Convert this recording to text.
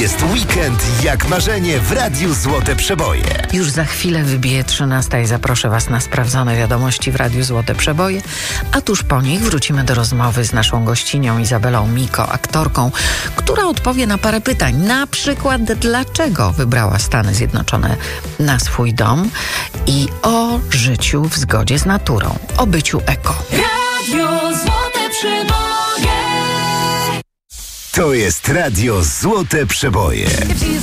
jest weekend jak marzenie w Radiu Złote Przeboje. Już za chwilę wybije 13 i zaproszę Was na sprawdzone wiadomości w Radiu Złote Przeboje, a tuż po nich wrócimy do rozmowy z naszą gościnią Izabelą Miko, aktorką, która odpowie na parę pytań. Na przykład, dlaczego wybrała Stany Zjednoczone na swój dom i o życiu w zgodzie z naturą, o byciu eko. Radio Złote Przeboje. To jest Radio Złote Przeboje.